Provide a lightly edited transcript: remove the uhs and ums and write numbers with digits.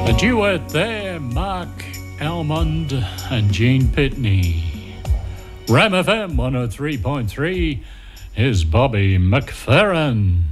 A duet there, Mark Almond and Gene Pitney. Ram FM 103.3 is Bobby McFerrin.